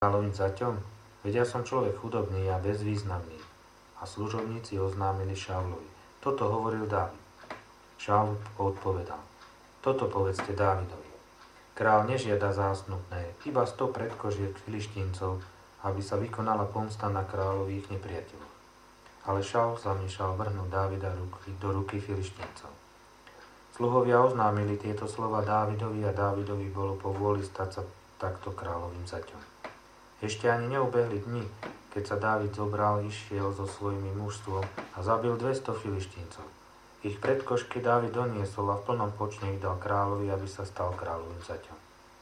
kráľovým zaťom? Veď ja som človek chudobný a bezvýznamný. A služobníci oznámili Šaulovi: toto hovoril Dávid. Šaul odpovedal: toto povedzte Dávidovi. Král nežiada zásnupné, iba 100 predkožiek filištíncov, aby sa vykonala pomsta na kráľových nepriateľov. Ale Šaul zamýšľal vrhnúť Dávida do ruky filištíncov. Sluhovia oznámili tieto slova Dávidovi a Dávidovi bolo povôli stať sa takto kráľovým zaťom. Ešte ani neubehli dni, keď sa Dávid zobral, išiel so svojimi mužstvom a zabil 200 filištíncov. Ich predkošky Dávid doniesol a v plnom počne ich dal kráľovi, aby sa stal kráľovým zaťom.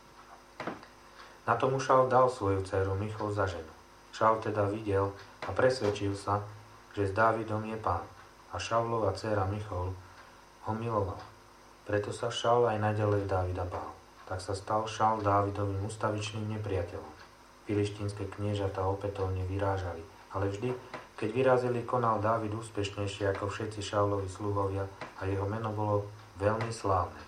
Na tomu Šaul dal svoju dceru Michol za ženu. Šaul teda videl a presvedčil sa, že s Dávidom je pán. A Šaulova dcera Michol ho milovala. Preto sa Šaul aj naďalej Dávida bál. Tak sa stal Šaul Dávidovým ustavičným nepriateľom. Filištínske kniežatá opätovne vyrážali, ale vždy, keď vyrazili, konal Dávid úspešnejšie ako všetci Šaulovi sluhovia a jeho meno bolo veľmi slávne.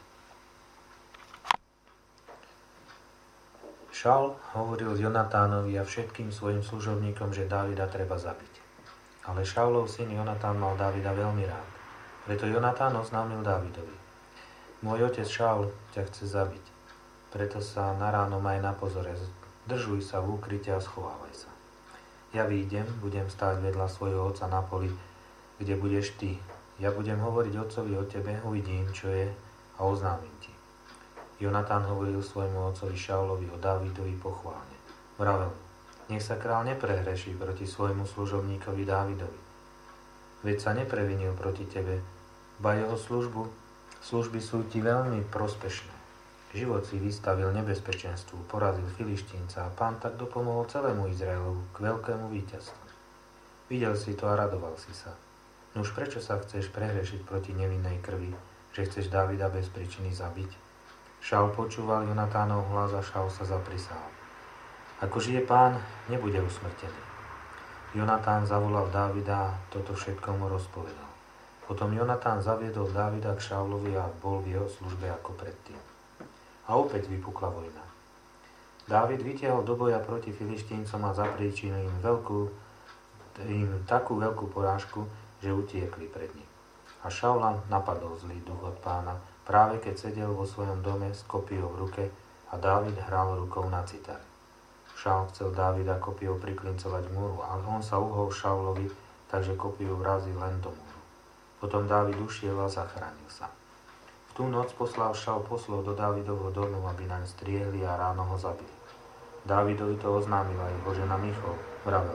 Šaul hovoril Jonatánovi a všetkým svojim služobníkom, že Dávida treba zabiť. Ale Šaulov syn Jonatán mal Dávida veľmi rád. Preto Jonatán oznámil Dávidovi: môj otec Šaul ťa chce zabiť. Preto sa na ráno maj na pozore. Držuj sa v úkryte a schovávaj sa. Ja výjdem, budem stáť vedľa svojho otca na poli, kde budeš ty. Ja budem hovoriť otcovi o tebe, uvidím, čo je a oznámim ti. Jonatán hovoril svojmu otcovi Šaulovi o Dávidovi pochválne. Vravel: nech sa král neprehreší proti svojmu služobníkovi Dávidovi. Veď sa neprevinil proti tebe, ba jeho služby sú ti veľmi prospešné. Život si vystavil nebezpečenstvu, porazil Filištínca a pán tak dopomohol celému Izraelu k veľkému víťazstvu. Videl si to a radoval si sa. Nuž prečo sa chceš prehrešiť proti nevinnej krvi, že chceš Dávida bez príčiny zabiť? Šaul počúval Jonatánov hlas a Šaul sa zaprisahal: ako žije pán, nebude usmrtený. Jonatán zavolal Dávida a toto všetko mu rozpovedal. Potom Jonatán zaviedol Dávida k Šaulovi a bol v jeho službe ako predtým. A opäť vypukla vojna. Dávid vytiahol do boja proti Filištíncom a zapríčinil im takú veľkú porážku, že utiekli pred ním. A Šaula napadol zlý duch od pána, práve keď sedel vo svojom dome s kopijou v ruke a Dávid hral rukou na citare. Šaul chcel Dávida kopijou priklincovať k múru, ale on sa uhol Šaulovi, takže kopiju vrazil len do múru. Potom Dávid ušiel a zachránil sa. V tú noc poslal Šaul poslov do Dávidovho domu, aby naň striehli a ráno ho zabili. Dávidovi to oznámila jeho žena Michol, vravel: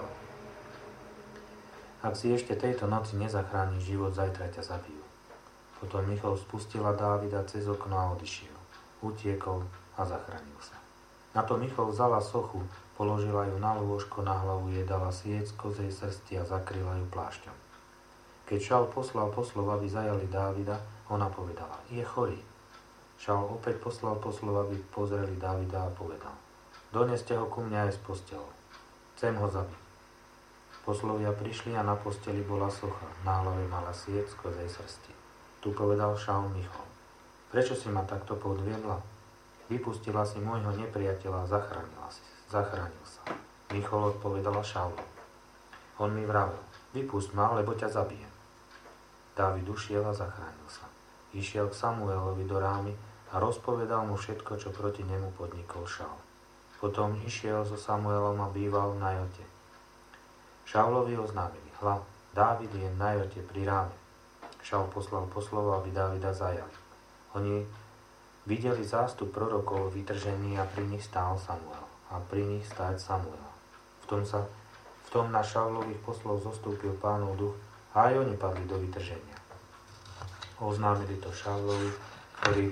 ak si ešte tejto noci nezachrániš život, zajtra ťa zabijú. Potom Michol spustila Dávida cez okno a odišiel. Utiekol a zachránil sa. Na to Michol vzala sochu, položila ju na lôžko, na hlavu jej dala siec kozej srsti a zakryla ju plášťom. Keď Šaul poslal poslov, aby zajali Dávida, ona povedala: je chorý. Šaul opäť poslal poslov, aby pozreli Dávida a povedal: doneste ho ku mňa aj s postelou. Chcem ho zabiť. Poslovia prišli a na posteli bola socha, na hlave mala siec kozej srsti. Tu povedal Šaul Michol: prečo si ma takto podviedla? Vypustila si môjho nepriateľa a zachránil sa. Michol odpovedala Šaulu: on mi vravel: vypust ma, lebo ťa zabijem. Dávid ušiel a zachránil sa. Išiel k Samuelovi do Rámy a rozpovedal mu všetko, čo proti nemu podnikol Šaul. Potom išiel so Samuelom a býval v Najote. Šaulovi oznámili: hľa, Dávid je v Najote pri Ráme. Šaul poslal poslov, aby Dávida zajali. Oni videli zástup prorokov vytržení a pri nich stál Samuel a pri nich stáť Samuel. V tom na Šaulových poslov zostúpil Pánov duch a aj oni padli do vytrženia. Oznámili to Šaulovi, ktorý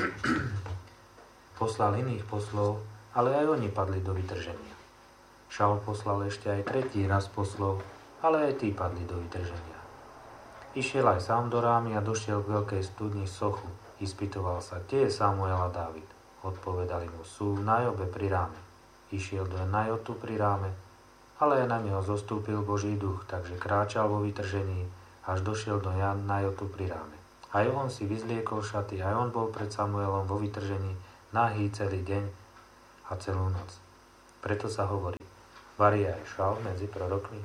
poslal iných poslov, ale aj oni padli do vytrženia. Šaul poslal ešte aj tretí raz poslov, ale aj tí padli do vytrženia. Išiel aj sám do Rámy a došiel k veľkej studni Sochu. Ispytoval sa: kde je Samuel a Dávid? Odpovedali mu: sú v Najobe pri Ráme. Išiel do Najotu pri Ráme, ale aj na neho zostúpil Boží duch, takže kráčal vo vytržení, až došiel do Najotu pri Ráme. Aj on si vyzliekol šaty, aj on bol pred Samuelom vo vytržení, nahý celý deň a celú noc. Preto sa hovorí, varí aj Šaul medzi prorokmi.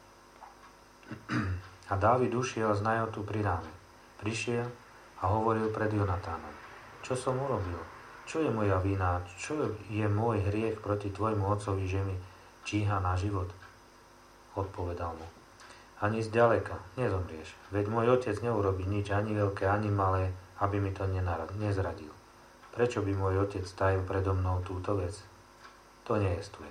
A Dávid ušiel z Najotu pri ráne. Prišiel a hovoril pred Jonatánom. Čo som urobil? Čo je moja vina? Čo je môj hriech proti tvojmu otcovi, že mi číha na život? Odpovedal mu. Ani zďaleka nezomrieš. Veď môj otec neurobí nič, ani veľké, ani malé, aby mi to nezradil. Prečo by môj otec tajil predo mnou túto vec? To nejestvuje.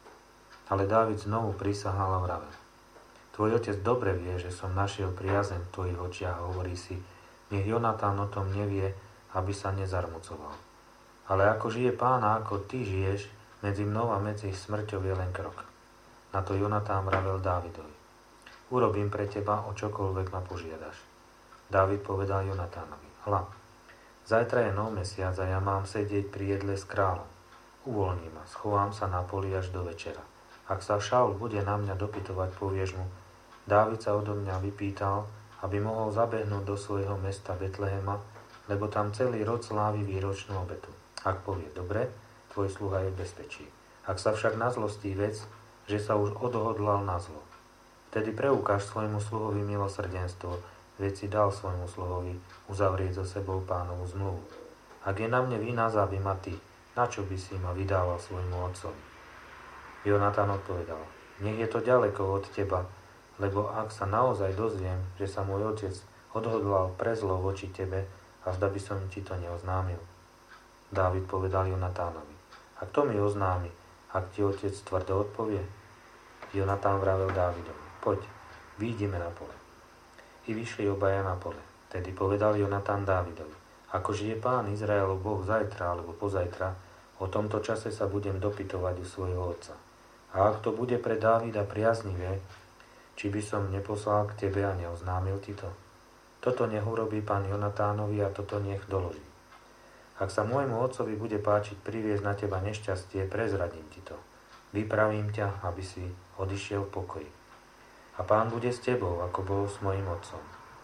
Ale Dávid znovu prisahal a vravel. Tvoj otec dobre vie, že som našiel priazeň v tvojich očiach, hovorí si, nech Jonatán o tom nevie, aby sa nezarmucoval. Ale ako žije Pán a ako ty žiješ, medzi mnou a medzi smrťou je len krok. Na to Jonatán vravel Dávidovi. Urobím pre teba, o čokoľvek ma požiadaš. Dávid povedal Jonatánovi. Hľa, zajtra je nov mesiac a ja mám sedieť pri jedle s kráľom. Uvoľni ma, schovám sa na poli až do večera. Ak sa Šaul bude na mňa dopytovať, povieš mu, Dávid sa odo mňa vypýtal, aby mohol zabehnúť do svojho mesta Betlehema, lebo tam celý rod slávi výročnú obetu. Ak povie, dobre, tvoj sluha je v bezpečí. Ak sa však nazlostí vec, že sa už odhodlal na zlo, vtedy preukáž svojmu sluhovi milosrdenstvo, veď si dal svojmu sluhovi uzavrieť so sebou Pánovu zmluvu. Ak je na mne vina, zábi ma ty, na čo by si ma vydával svojmu otcovi? Jonatán odpovedal, nech je to ďaleko od teba, lebo ak sa naozaj dozviem, že sa môj otec odhodlal pre zlo voči tebe, a zda by som ti to neoznámil. Dávid povedal Jonatánovi, a kto mi oznámi, ak ti otec tvrdo odpovie? Jonatán vravel Dávidovi, poď, výjdime na pole. I vyšli obaja na pole. Tedy povedal Jonatán Dávidovi, ako žije Pán Izraelov Boh zajtra alebo pozajtra, o tomto čase sa budem dopytovať u svojho otca. A ak to bude pre Dávida priaznivé, či by som neposlal k tebe a neoznámil ti to? Toto nech urobí pán Jonatánovi a toto nech doloží. Ak sa môjmu otcovi bude páčiť priviesť na teba nešťastie, prezradím ti to. Vypravím ťa, aby si odišiel v pokoji. A Pán bude s tebou, ako bol s mojim otcom.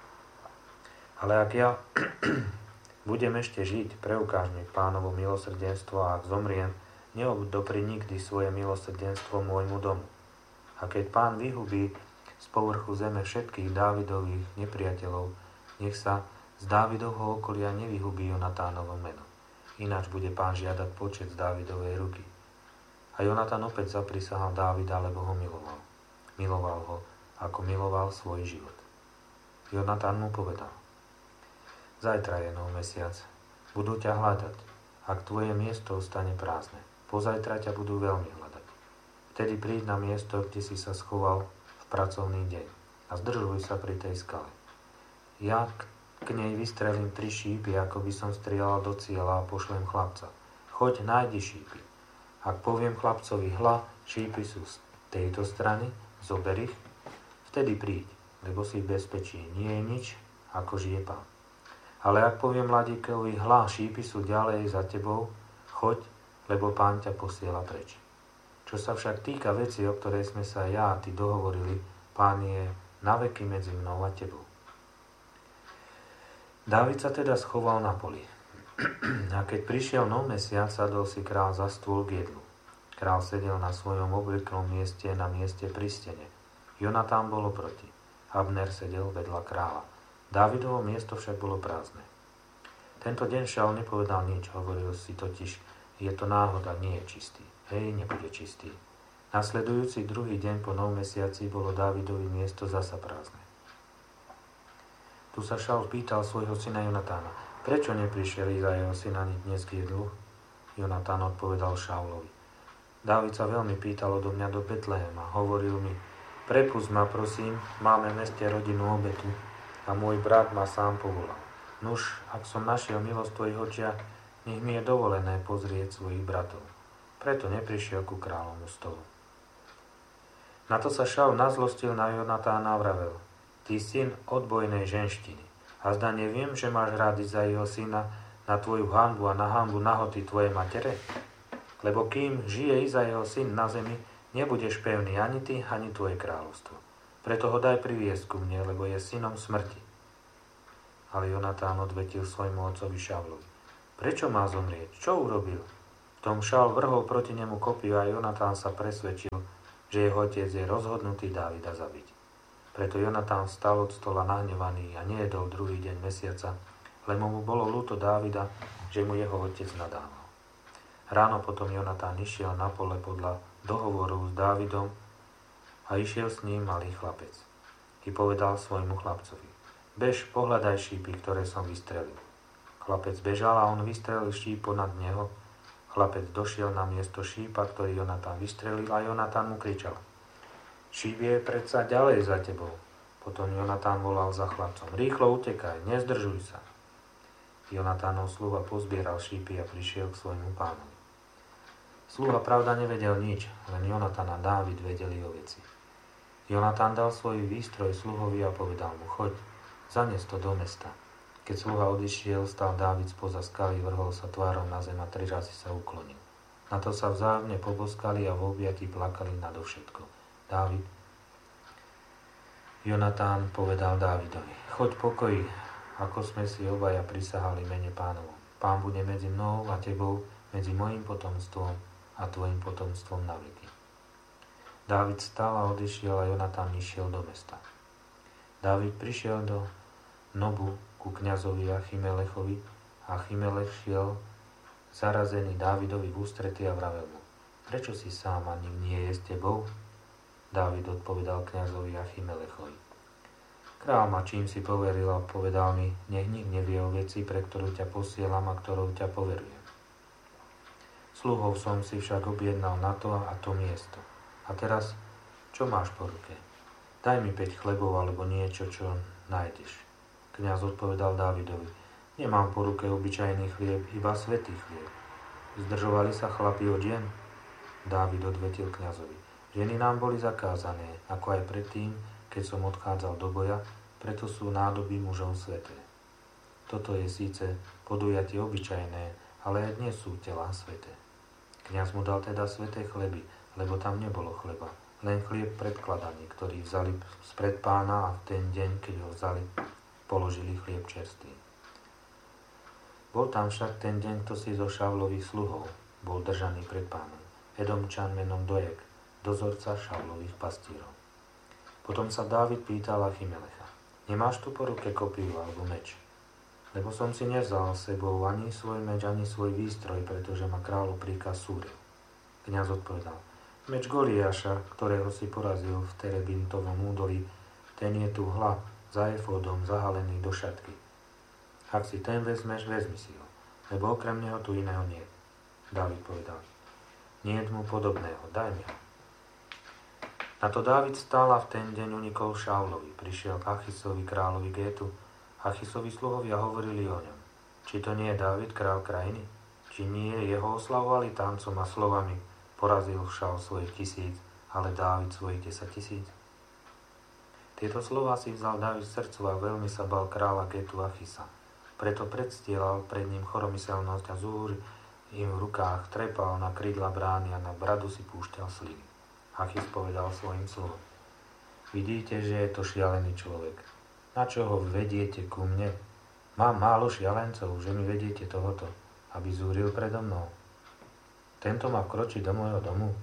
Ale ak ja budem ešte žiť, preukáž mi Pánovo milosrdenstvo a ak zomriem, neodopri nikdy svoje milosrdenstvo môjmu domu. A keď Pán vyhubí z povrchu zeme všetkých Dávidových nepriateľov, nech sa z Dávidovho okolia nevyhubí Jonatánovo meno. Ináč bude Pán žiadať počet z Dávidovej ruky. A Jonatán opäť zaprisahal Dávida, lebo ho miloval. Miloval ho, ako miloval svoj život. Jonatán mu povedal, zajtra je nov mesiac, budú ťa hľadať, ak tvoje miesto ostane prázdne. Pozajtra ťa budú veľmi hľadať. Vtedy príď na miesto, kde si sa schoval v pracovný deň a zdržuj sa pri tej skale. Ja k nej vystrelím 3 šípy, ako by som strieľal do cieľa a pošlem chlapca. Choď, nájdi šípy. Ak poviem chlapcovi, hľa, šípy sú z tejto strany, zober ich, vtedy príď, lebo si v bezpečí. Nie je nič, ako žije Pán. Ale ak poviem mladíkovi, hľa, šípy sú ďalej za tebou, choď, lebo Pán ťa posiela preč. Čo sa však týka veci, o ktorej sme sa ja a ty dohovorili, Pán je naveky medzi mnou a tebou. Dávid sa teda schoval na poli. A keď prišiel nov mesiac, sadol si král za stôl k jedlu. Král sedel na svojom obvyklom mieste, na mieste pri stene. Jonatán bol oproti. Abner sedel vedľa kráľa. Dávidovo miesto však bolo prázdne. Tento deň Šaul nepovedal nič, hovoril si totiž, je to náhoda, nie je čistý. Hej, nebude čistý. Nasledujúci druhý deň po nov mesiaci bolo Dávidovi miesto zasa prázdne. Tu sa Šaul pýtal svojho syna Jonatána, prečo neprišiel Izaijeho syn ani dnes k jedlu? Jonatán odpovedal Šaulovi. Dávid sa veľmi pýtal odo mňa do Betlehema. Hovoril mi, prepusť ma prosím, máme v meste rodinnú obetu a môj brat ma sám povolal. Nuž, ak som našiel milosť v tvojich očiach, nech mi je dovolené pozrieť svojich bratov. Preto neprišiel ku kráľovmu stolu. Na to sa Šaul nazlostil na Jonatána a vravel, ty syn odbojnej ženštiny. A zda neviem, že máš rád Izaiho syna na tvoju hanbu a na hanbu nahoty tvojej matere? Lebo kým žije Izaiho syn na zemi, nebudeš pevný ani ty, ani tvoje kráľovstvo. Preto ho daj priviesť ku mne, lebo je synom smrti. Ale Jonatán odvetil svojmu otcovi Šaulovi. Prečo má zomrieť? Čo urobil? tom Šaul vrhol proti nemu kopiu a Jonatán sa presvedčil, že jeho otec je rozhodnutý Dávida zabiť. Preto Jonatán vstal od stola nahnevaný a nejedol druhý deň mesiaca, lebo mu bolo ľúto Dávida, že mu jeho otec nadával. Ráno potom Jonatán išiel na pole podľa dohovoru s Dávidom a išiel s ním malý chlapec. I povedal svojmu chlapcovi: bež, pohľadaj šípy, ktoré som vystrelil. Chlapec bežal a on vystrelil šíp ponad neho. Chlapec došiel na miesto šípa, ktorý Jonatán vystrelil, a Jonatán mu kričal: šíp je predsa ďalej za tebou. Potom Jonatán volal za chlapcom: rýchlo utekaj, nezdržuj sa. Jonatánov sluha pozbieral šípy a prišiel k svojmu pánovi. Sluha pravda nevedel nič, len Jonatán a Dávid vedeli o veci. Jonatán dal svoj výstroj sluhovi a povedal mu: choď, zanes to do mesta. Keď sluha odišiel, stal Dávid spoza skaly, vrhol sa tvárom na zem a 3 razy sa uklonil. Na to sa vzájomne poboskali a v objatí plakali nadovšetko. Dávid. Jonatán povedal Dávidovi: choď pokoji, ako sme si obaja prisahali mene Pánovom. Pán bude medzi mnou a tebou, medzi mojím potomstvom a tvojim potomstvom na veky. Dávid stal a odišiel a Jonatán išiel do mesta. Dávid prišiel do Nobu ku kňazovi Achimelechovi a Achimelech šiel zarazený Dávidovi v ústrety a vravel mu: prečo si sám a nik nie je s tebou? Dávid odpovedal kňazovi Achimelechovi: král ma čím si poveril a povedal mi, nech nik nevie o veci, pre ktorú ťa posielam a ktorou ťa poverujem. Sluhov som si však objednal na to a to miesto. A teraz, čo máš po ruke? Daj mi 5 chlebov alebo niečo, čo nájdeš. Kňaz odpovedal Dávidovi: nemám po ruke obyčajný chlieb, iba svätý chlieb. Zdržovali sa chlapi od žien? Dávid odvetil kňazovi: ženy nám boli zakázané, ako aj predtým, keď som odchádzal do boja, preto sú nádoby mužov sväté. Toto je síce podujatie obyčajné, ale aj dnes sú telá sväté. Kňaz mu dal teda sväté chleby, lebo tam nebolo chleba, len chlieb predkladaný, ktorý vzali spred Pána a v ten deň, keď ho vzali, položili chlieb čerstvý. Bol tam však ten deň kto si zo Šaulových sluhov, bol držaný pred Pánom, Edomčan menom Dojek, dozorca Šaulových pastírov. Potom sa Dávid pýtal Achimelecha: nemáš tu po ruke kopiu alebo meč? Lebo som si nevzal s sebou ani svoj meč, ani svoj výstroj, pretože ma kráľov príkaz súdil. Kňaz odpovedal: meč Goliáša, ktorého si porazil v Terebintovom údolí, ten je tu hla, za efódom, zahalený do šatky. Ak si ten vezmeš, vezmi si ho, lebo okrem neho tu iného nie. Dávid povedal: nie je mu podobného, daj mi ho. Na to Dávid stál a v ten deň unikol Šaulovi, prišiel k Achisovi kráľovi Gétu. Achisovi sluhovia hovorili o ňom: či to nie je Dávid, kráľ krajiny? Či nie jeho oslavovali tancom a slovami: porazil Šaul svojich 1000, ale Dávid svojich 10 000? Tieto slová si vzal Dávid srdcu a veľmi sa bal kráľa Gétu Achisa. Preto predstielal pred ním choromyselnosť a zúr im v rukách trepal na krídla brány a na bradu si púšťal sliny. Achis povedal svojim sluhom: vidíte, že je to šialený človek. Na čo ho vediete ku mne? Mám málo šialencov, že mi vediete tohoto, aby zúril predo mnou. Tento má vkročiť do môjho domu.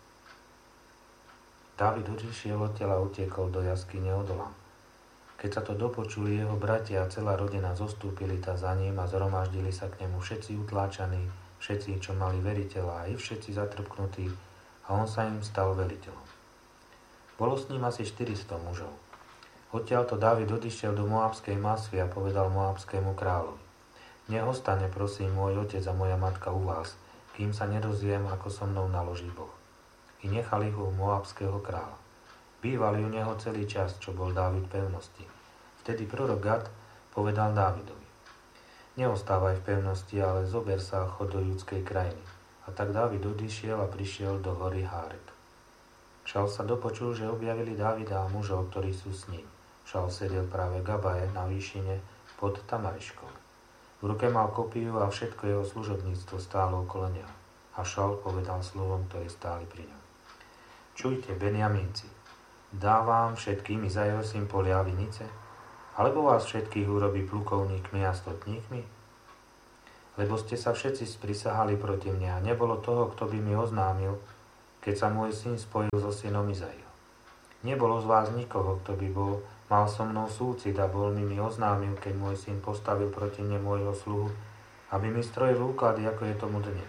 Dávid odišiel odtiaľ a utiekol do jaskyne Odolam. Keď sa to dopočuli, jeho bratia a celá rodina zostúpili ta za ním a zhromaždili sa k nemu všetci utláčaní, všetci, čo mali veriteľa, aj všetci zatrpknutí, a on sa im stal veliteľom. Bolo s ním asi 400 mužov. Odtiaľto Dávid odišiel do Moabskej Masvy a povedal Moabskému kráľovi: nech ostane, prosím, môj otec a moja matka u vás, kým sa nedozviem, ako so mnou naloží Boh. I nechali ho u Moabského kráľa. Bývali u neho celý čas, čo bol Dávid v pevnosti. Vtedy prorok Gad povedal Dávidovi: neostávaj v pevnosti, ale zober sa a chod do judskej krajiny. A tak Dávid odišiel a prišiel do hory Hárek. Šaul sa dopočul, že objavili Dávida a mužov, ktorí sú s ním. Šaul sedel práve v Gabaje na výšine pod Tamariškou. V ruke mal kopiu a všetko jeho služobníctvo stálo okolo neho. A Šaul povedal slovom, ktorí stáli pri ňom: čujte, Benjamínci, dávam všetkým Izajovým polia vinice? Alebo vás všetkých urobí plukovníkmi a stotníkmi? lebo ste sa všetci sprisahali proti mne a nebolo toho, kto by mi oznámil, keď sa môj syn spojil so synom Izaiho. Nebolo z vás nikoho, kto by mal so mnou súcit a bol mi oznámil, keď môj syn postavil proti mne môjho sluhu, aby mi strojil úklady, ako je tomu dnes.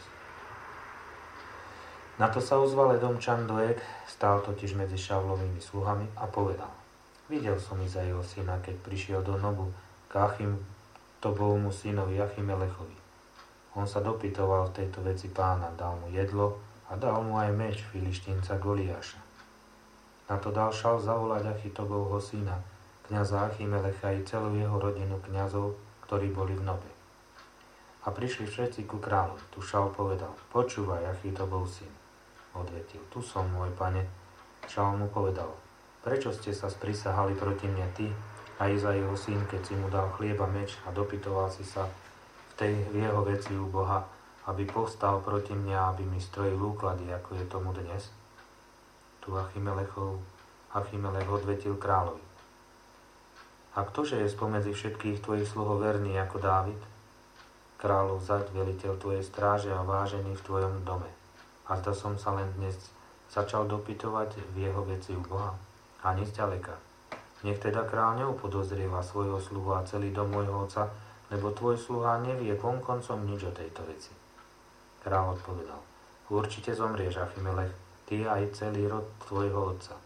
Na to sa ozval Edomčan Doeg, stál totiž medzi Šaulovými sluhami a povedal: Videl som Izaiho syna, keď prišiel do Nobu k Achitobovmu synovi Achimelechovi. On sa dopytoval v tejto veci pána, dal mu jedlo a dal mu aj meč Filištínca Goliáša. Na to dal Šaul zavolať Achitobovho syna, kňaza Achimelecha i celú jeho rodinu kňazov, ktorí boli v Nobe. A prišli všetci ku kráľovi. Tu Šaul povedal: Počúvaj, Achitobov syn. Odvetil: Tu som, môj pane. Šaul mu povedal: Prečo ste sa sprisahali proti mne ty a Izaiho syn, keď si mu dal chlieb a meč a dopytoval si sa v jeho veci u Boha, aby povstal proti mne a aby mi strojil úklady, ako je tomu dnes? Tu Achimelech odvetil kráľovi: A ktože je spomedzi všetkých tvojich sluhov verný ako Dávid? Kráľov zať, veliteľ tvojej stráže a vážený v tvojom dome. A zda som sa len dnes začal dopytovať v jeho veci u Boha? Ani zďaleka. Nech teda kráľ neupodozrieva svojho sluhu a celý dom môjho otca, lebo tvoj sluha nevie vonkoncom nič o tejto veci. Kráľ odpovedal: Určite zomrieš, Achimelech, ty aj celý rod tvojho otca.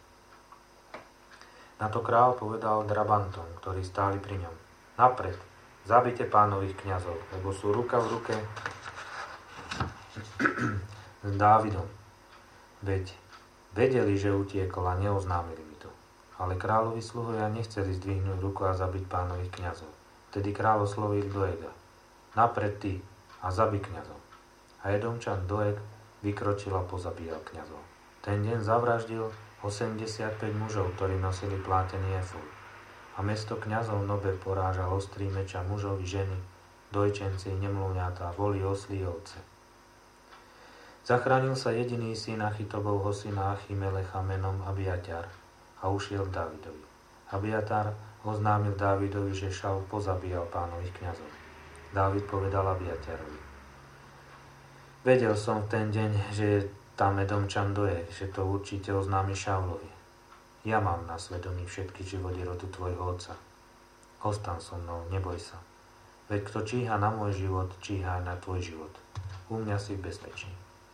Na to kráľ povedal drabantom, ktorí stáli pri ňom: Napred, zabite pánových kňazov, lebo sú ruka v ruke s Dávidom. Veď vedeli, že utiekol a neoznámili mi to. Ale kráľovi sluhovia nechceli zdvihnúť ruku a zabiť pánových kňazov. Vtedy kráľ oslovil Doega: Napred ty a zabij kňazov. A Edomčan Doeg vykročil a pozabíjal kňazov. Ten deň zavraždil 85 mužov, ktorí nosili plátený efod. A mesto kňazov Nobe porážal ostrý meča mužovi, ženy, dojčenci, nemluvňatá, voli, oslí, ovce. Zachránil sa jediný syn Achitobovho syna Achimelecha menom Abiatar a ušiel k Dávidovi. Abiatar oznámil Dávidovi, že Šaul pozabíjal pánových kňazov. Dávid povedal Abiatarovi: Vedel som v ten deň, že je tam Edomčan Doeg, že to určite oznámi Šaulovi. Ja mám na svedomí všetky životy rodu tvojho otca. Ostan so mnou, neboj sa. Veď kto číha na môj život, číha aj na tvoj život. U mňa si v bezpečí.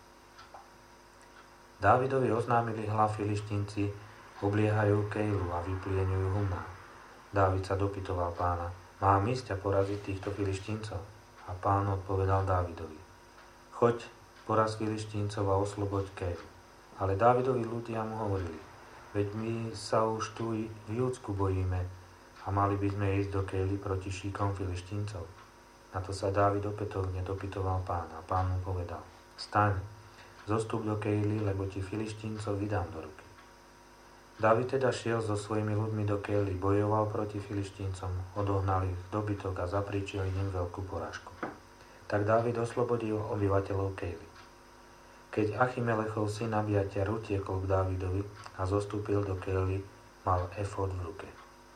Dávidovi oznámili hlav Filištínci, obliehajú Kejlu a vyplieňujú humná. Dávid sa dopytoval pána: Mám ísť a poraziť týchto Filištíncov? A pán odpovedal Dávidovi: Choď, poraz Filištíncov a osloboď Kejlu. Ale Dávidovi ľudia mu hovorili: Veď my sa už tu v Júdsku bojíme a mali by sme ísť do Kejly proti šíkom Filištíncov. Na to sa Dávid opätovne dopytoval pána. Pán mu povedal: Staň, zostup do Kejly, lebo ti Filištíncov vydám do ruky. Dávid teda šiel so svojimi ľudmi do Kejly, bojoval proti Filištíncom, odohnal ich v dobytok a zapríčil im veľkú porážku. Tak Dávid oslobodil obyvateľov Kejly. Keď Achimelechov syn Abiatar utiekol k Dávidovi a zostúpil do Kejly, mal efod v ruke.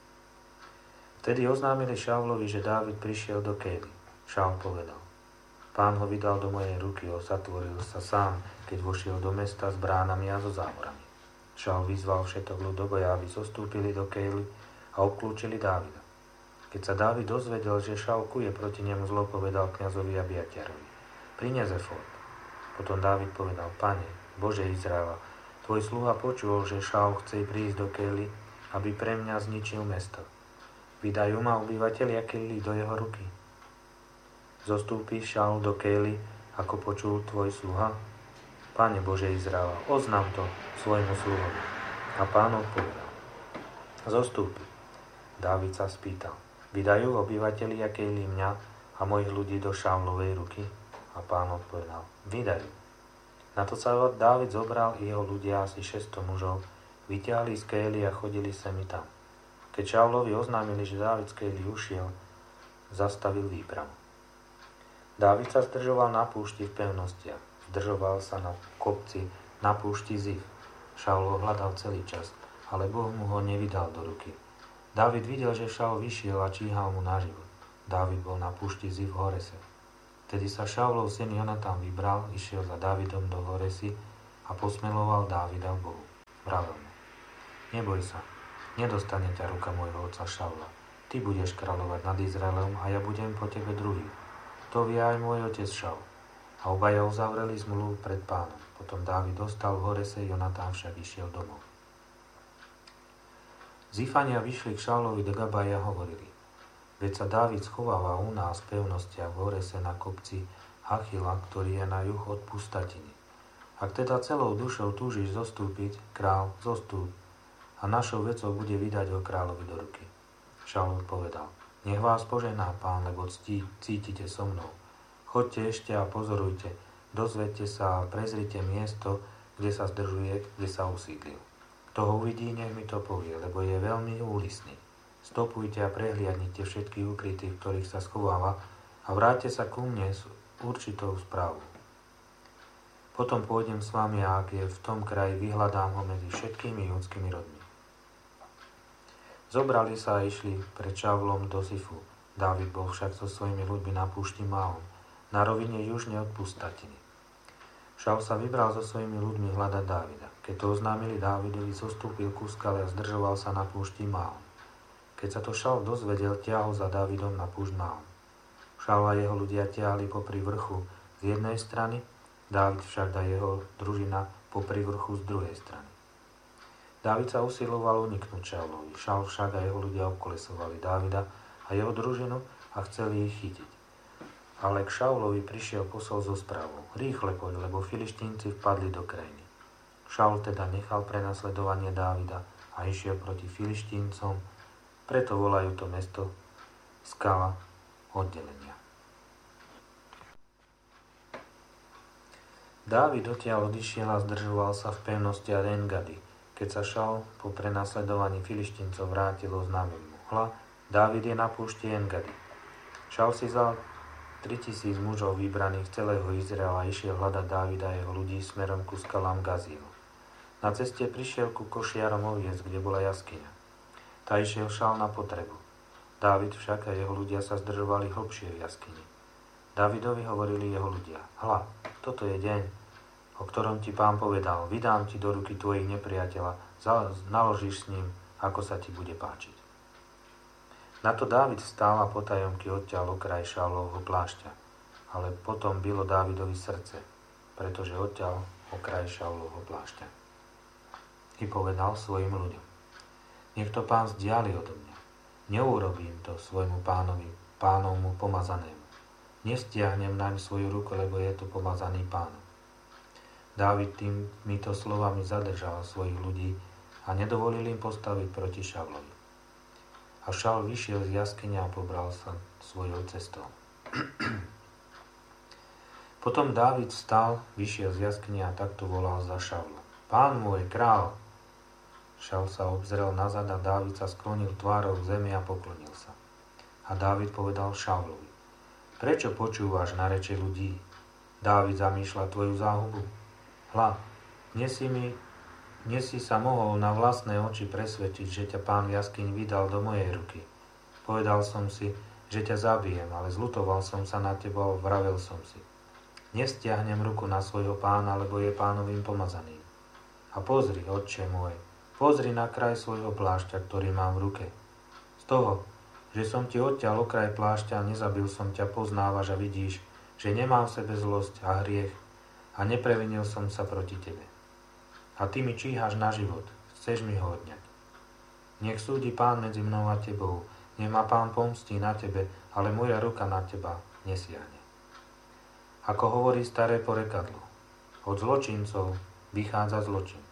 Vtedy oznámili Šaulovi, že Dávid prišiel do Kejly. Šaul povedal: Pán ho vydal do mojej ruky, zatvoril sa sám, keď vošiel do mesta s bránami a so závorami. Šaul vyzval všetok ľud do boja, aby zostúpili do Kejly a obklúčili Dávida. Keď sa Dávid dozvedel, že Šaul kuje proti nemu, zlo povedal kňazovi Abiatarovi: Prines efod. Potom Dávid povedal: Pane, Bože Izraela, tvoj sluha počul, že Šaul chce prísť do Kejly, aby pre mňa zničil mesto. Vydajú ma obyvatelia Kejly do jeho ruky. Zostúpi Šaul do Kejly, ako počul tvoj sluha? Pane Bože Izraela, oznám to svojmu sluhovi. A pán odpovedal: Zostúpi. Dávid sa spýtal: Vydajú obyvatelia Kejly mňa a mojich ľudí do Šaulovej ruky? A pán odpovedal: Vydajú. Na to sa Dávid zobral i jeho ľudia, asi 600 mužov, vyťahli z Kejly a chodili sem i tam. Keď Šaulovi oznámili, že Dávid z Kejly ušiel, zastavil výpravu. Dávid sa zdržoval na púšti v pevnostiach. Zdržoval sa na kopci na púšti Zif. Šaul ho hľadal celý čas, ale Boh mu ho nevydal do ruky. Dávid videl, že Šaul vyšiel a číhal mu na život. Dávid bol na púšti Zif v Horese. Vtedy sa Šaulov syn Jonatán vybral, išiel za Dávidom do Horesy a posmeloval Dávida v Bohu. Vravel mu: Neboj sa, nedostane ťa ruka môjho otca Šaula. Ty budeš kráľovať nad Izraelom a ja budem po tebe druhý. To vie aj môj otec Šaul. A obaja uzavreli zmluvu pred Pánom. Potom Dávid dostal v Horese, Jonatán však išiel domov. Zifania vyšli k Šaulovi do Gabaja a hovorili: Veď sa Dávid schováva u nás v pevnostiach v Horese na kopci Hachila, ktorý je na juh od pustatiny. Ak teda celou dušou túžiš zostúpiť, král, zostúp, a našou vecou bude vydať ho kráľovi do ruky. Šaul povedal: Nech vás požená Pán, lebo cítite so mnou. Choďte ešte a pozorujte, dozvedte sa a prezrite miesto, kde sa zdržuje, kde sa usídlil. Kto ho uvidí, nech mi to povie, lebo je veľmi úlisný. Stopujte a prehliadnite všetkých ukrytých, ktorých sa schováva, a vráťte sa ku mne s určitou správou. Potom pôjdem s vami a ak je v tom kraji, vyhľadám ho medzi všetkými judskými rodmi. Zobrali sa a išli pred Šaulom do Sifu. Dávid bol však so svojimi ľuďmi na púšti Maon, na rovine južne od pustatiny. Šaul sa vybral so svojimi ľuďmi hľadať Dávida. Keď to oznámili Dávidovi, zostúpil ku skale a zdržoval sa na púšti Maon. Keď sa to Šaul dozvedel, ťahol za Dávidom na púšť Maon. Šaul a jeho ľudia ťahli popri vrchu z jednej strany, Dávid však a jeho družina popri vrchu z druhej strany. Dávid sa usiloval uniknúť Šaulovi. Šaul však a jeho ľudia obkolesovali Dávida a jeho družinu a chceli ich chytiť. Ale k Šaulovi prišiel posol so správou: Rýchle poď, lebo Filištínci vpadli do krajiny. Šaul teda nechal prenasledovanie Dávida a išiel proti Filištíncom, preto volajú to mesto Skala oddelenia. Dávid odtiaľ odišiel a zdržoval sa v pevnosti En-Gadi. Keď sa Šaul po prenasledovaní Filištíncov vrátil, oznámil mu: Hľa, Dávid je na púšti En-Gadi. Šaul si vzal 3000 mužov vybraných z celého Izraela a išiel hľadať Dávida a jeho ľudí smerom ku skalám Gazího. Na ceste prišiel ku košiarom oviec, kde bola jaskyňa. Tá išiel Šaul na potrebu. Dávid však a jeho ľudia sa zdržovali hlbšie v jaskyni. Dávidovi hovorili jeho ľudia: Hľa, toto je deň, o ktorom ti Pán povedal: Vydám ti do ruky tvojich nepriateľa, naložíš s ním, ako sa ti bude páčiť. Na to Dávid stál a potajomky odťal okraj Šaulovho plášťa, ale potom bylo Dávidovi srdce, pretože odťal okraj Šaulovho plášťa. I povedal svojim ľuďom: Nech to Pán vzdiali odo mňa. Neurobím to svojmu pánovi, Pánovmu pomazanému. Nestiahnem naň svoju ruku, lebo je to pomazaný Pánom. Dávid týmito slovami zadržal svojich ľudí a nedovolil im postaviť proti Šaulovi. A Šaul vyšiel z jaskyne a pobral sa svojou cestou. Potom Dávid vstal, vyšiel z jaskyne a takto volal za Šaulom: Pán môj, král! Šaul sa obzrel nazad a Dávid sa sklonil tvárou k zemi a poklonil sa. A Dávid povedal Šaulovi: Prečo počúvaš na reče ľudí? Dávid zamýšľa tvoju záhubu. Hľa, dnes si sa mohol na vlastné oči presvedčiť, že ťa Pán v jaskyni vydal do mojej ruky. Povedal som si, že ťa zabijem, ale zľutoval som sa na teba a vravel som si: Nestiahnem ruku na svojho pána, lebo je Pánovým pomazaným. A pozri, otče môj, pozri na kraj svojho plášťa, ktorý mám v ruke. Z toho, že som ti odťal okraj plášťa a nezabil som ťa, poznávaš a vidíš, že nemám v sebe zlosť a hriech a neprevinil som sa proti tebe. A ty mi číhaš na život, chceš mi ho odňať. Nech súdi Pán medzi mnou a tebou, nech ma Pán pomstí na tebe, ale moja ruka na teba nesiahne. Ako hovorí staré porekadlo: Od zločincov vychádza zločin,